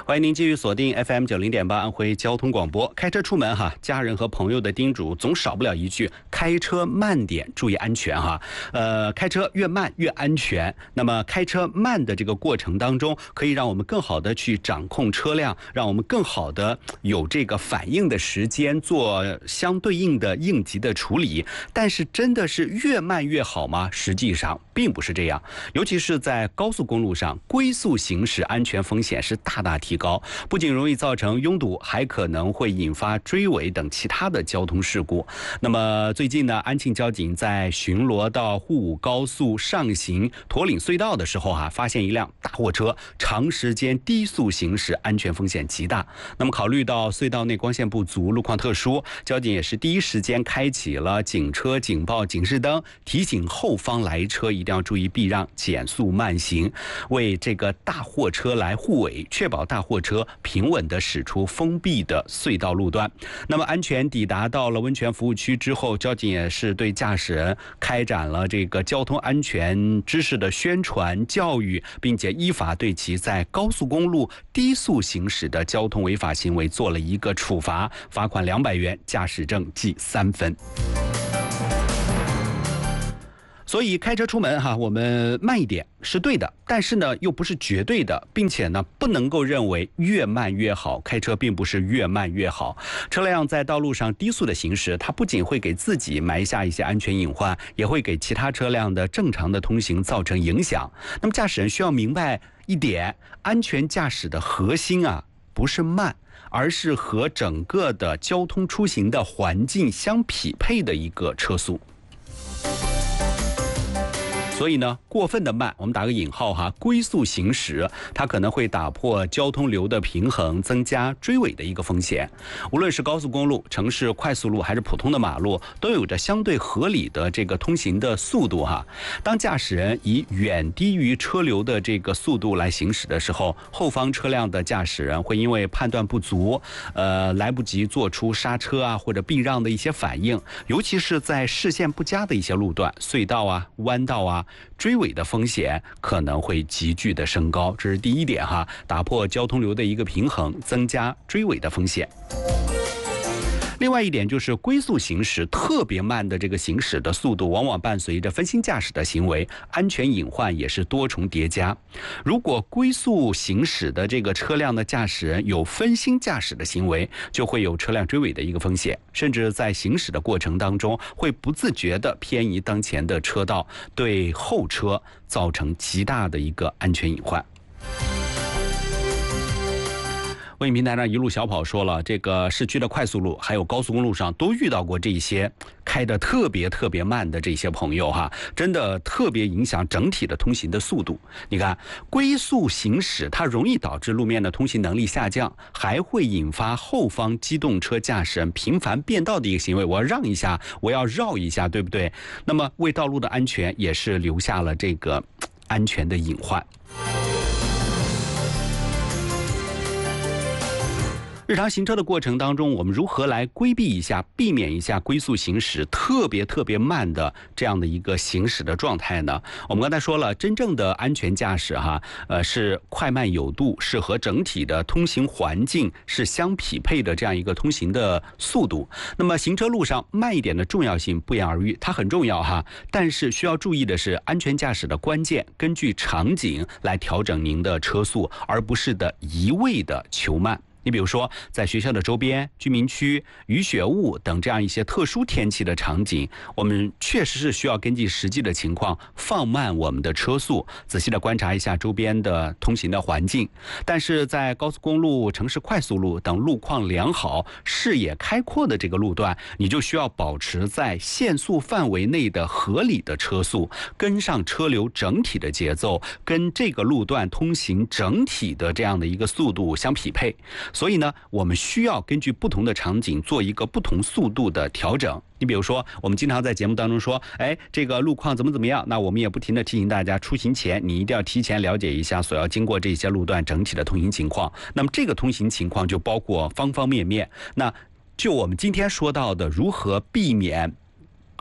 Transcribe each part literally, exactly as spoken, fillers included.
欢迎您继续锁定 F M 九零点八安徽交通广播。开车出门哈，家人和朋友的叮嘱总少不了一句：开车慢点，注意安全哈。呃，开车越慢越安全。那么开车慢的这个过程当中，可以让我们更好的去掌控车辆，让我们更好的有这个反应的时间，做相对应的应急的处理。但是真的是越慢越好吗？实际上并不是这样。尤其是在高速公路上，龟速行驶安全风险是大大提高，不仅容易造成拥堵，还可能会引发追尾等其他的交通事故。那么最近呢，安庆交警在巡逻到沪武高速上行驼岭隧道的时候啊，发现一辆大货车长时间低速行驶，安全风险极大。那么考虑到隧道内光线不足，路况特殊，交警也是第一时间开启了警车警报警示灯，提醒后方来车一定要注意避让，减速慢行，为这个大货车来护尾，确保大货车平稳地驶出封闭的隧道路段。那么安全抵达到了温泉服务区之后，交警也是对驾驶人开展了这个交通安全知识的宣传教育，并且依法对其在高速公路低速行驶的交通违法行为做了一个处罚，罚款两百元，驾驶证记三分。所以开车出门哈，我们慢一点是对的，但是呢又不是绝对的，并且呢不能够认为越慢越好，开车并不是越慢越好。车辆在道路上低速的行驶，它不仅会给自己埋下一些安全隐患，也会给其他车辆的正常的通行造成影响。那么驾驶人需要明白一点，安全驾驶的核心啊不是慢，而是和整个的交通出行的环境相匹配的一个车速。所以呢，过分的慢，我们打个引号哈，龟速行驶，它可能会打破交通流的平衡，增加追尾的一个风险。无论是高速公路、城市快速路还是普通的马路，都有着相对合理的这个通行的速度哈。当驾驶人以远低于车流的这个速度来行驶的时候，后方车辆的驾驶人会因为判断不足，呃，来不及做出刹车啊或者避让的一些反应，尤其是在视线不佳的一些路段、隧道啊、弯道啊，追尾的风险可能会急剧的升高，这是第一点哈，打破交通流的一个平衡，增加追尾的风险。另外一点就是龟速行驶特别慢的这个行驶的速度，往往伴随着分心驾驶的行为，安全隐患也是多重叠加。如果龟速行驶的这个车辆的驾驶人有分心驾驶的行为，就会有车辆追尾的一个风险，甚至在行驶的过程当中会不自觉地偏移当前的车道，对后车造成极大的一个安全隐患。微信平台上一路小跑说了，这个市区的快速路还有高速公路上都遇到过这些开得特别特别慢的这些朋友哈，真的特别影响整体的通行的速度。你看，龟速行驶它容易导致路面的通行能力下降，还会引发后方机动车驾驶人频繁变道的一个行为，我要让一下，我要绕一下，对不对？那么为道路的安全也是留下了这个安全的隐患。日常行车的过程当中，我们如何来规避一下、避免一下龟速行驶特别特别慢的这样的一个行驶的状态呢？我们刚才说了，真正的安全驾驶哈，呃，是快慢有度，是和整体的通行环境是相匹配的这样一个通行的速度。那么行车路上慢一点的重要性不言而喻，它很重要哈。但是需要注意的是，安全驾驶的关键根据场景来调整您的车速，而不是的一味的求慢。你比如说，在学校的周边、居民区、雨雪雾等这样一些特殊天气的场景，我们确实是需要根据实际的情况放慢我们的车速，仔细的观察一下周边的通行的环境。但是在高速公路、城市快速路等路况良好、视野开阔的这个路段，你就需要保持在限速范围内的合理的车速，跟上车流整体的节奏，跟这个路段通行整体的这样的一个速度相匹配。所以呢，我们需要根据不同的场景做一个不同速度的调整。你比如说，我们经常在节目当中说，哎，这个路况怎么怎么样，那我们也不停地提醒大家，出行前你一定要提前了解一下所要经过这些路段整体的通行情况。那么这个通行情况就包括方方面面。那就我们今天说到的，如何避免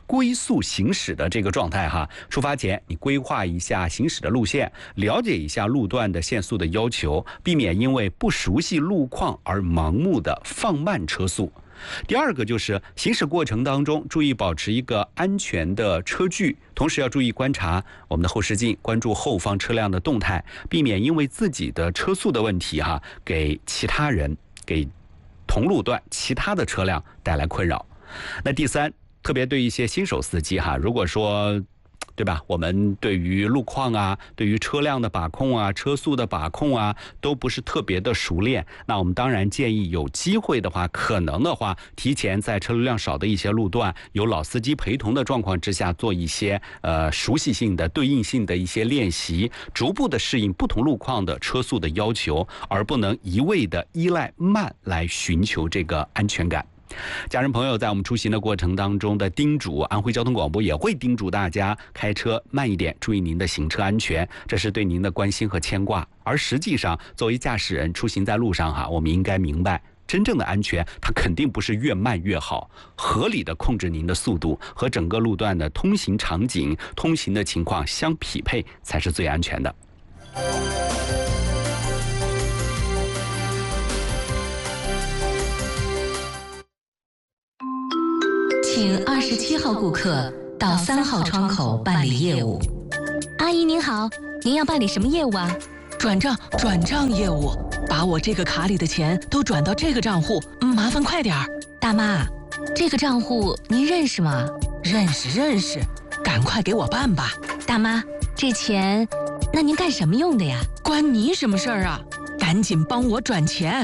龟速行驶的这个状态哈。出发前你规划一下行驶的路线，了解一下路段的限速的要求，避免因为不熟悉路况而盲目的放慢车速。第二个就是行驶过程当中注意保持一个安全的车距，同时要注意观察我们的后视镜，关注后方车辆的动态，避免因为自己的车速的问题哈，给其他人给同路段其他的车辆带来困扰。那第三，特别对一些新手司机哈，如果说对吧，我们对于路况啊，对于车辆的把控啊，车速的把控啊，都不是特别的熟练，那我们当然建议有机会的话，可能的话提前在车流量少的一些路段，有老司机陪同的状况之下，做一些呃熟悉性的对应性的一些练习，逐步的适应不同路况的车速的要求，而不能一味的依赖慢来寻求这个安全感。家人朋友在我们出行的过程当中的叮嘱，安徽交通广播也会叮嘱大家开车慢一点，注意您的行车安全，这是对您的关心和牵挂。而实际上作为驾驶人出行在路上哈，我们应该明白真正的安全它肯定不是越慢越好，合理的控制您的速度和整个路段的通行场景通行的情况相匹配才是最安全的。 请二十七号顾客到三号窗口办理业务。 阿姨您好，您要办理什么业务啊？ 转账，转账业务，把我这个卡里的钱都转到这个账户，麻烦快点儿。 大妈，这个账户您认识吗？ 认识认识，赶快给我办吧。 大妈，这钱，那您干什么用的呀？ 关你什么事儿啊？赶紧帮我转钱。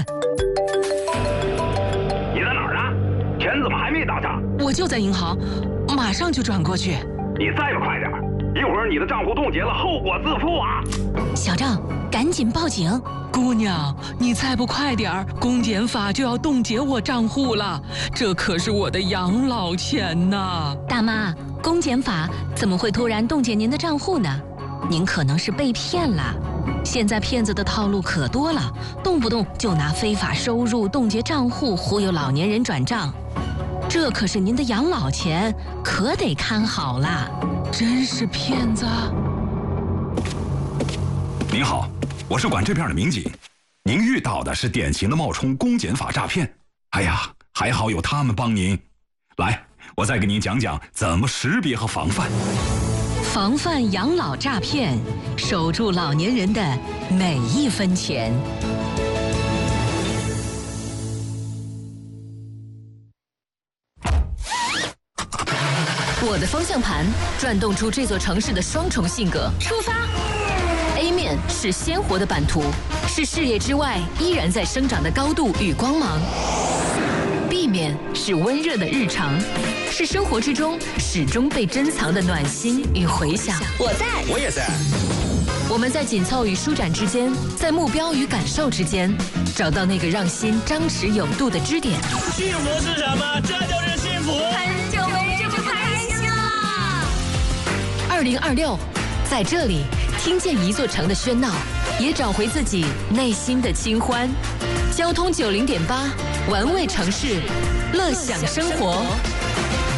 你在哪儿啊？钱怎么还没到账？ 我就在银行，马上就转过去。 你再不快点，一会儿你的账户冻结了，后果自负啊！ 小郑，赶紧报警！ 姑娘，你再不快点儿，公检法就要冻结我账户了，这可是我的养老钱呐！ 大妈，公检法怎么会突然冻结您的账户呢？您可能是被骗了。现在骗子的套路可多了，动不动就拿非法收入冻结账户忽悠老年人转账，这可是您的养老钱，可得看好了。 真是骗子！ 您好，我是管这片的民警，您遇到的是典型的冒充公检法诈骗。哎呀，还好有他们帮您。来，我再给您讲讲怎么识别和防范。 防范养老诈骗，守住老年人的每一分钱。 我的方向盘转动出这座城市的双重性格。出发 ！A 面是鲜活的版图，是事业之外依然在生长的高度与光芒。B 面是温热的日常，是生活之中始终被珍藏的暖心与回响。 我在， 我也在。 我们在紧凑与舒展之间，在目标与感受之间，找到那个让心张弛有度的支点。 幸福是什么？这就是幸福。 很久没这么开心了。 二零二六，在这里听见一座城的喧闹，也找回自己内心的清欢。交通九零点八，玩味城市，乐享生活。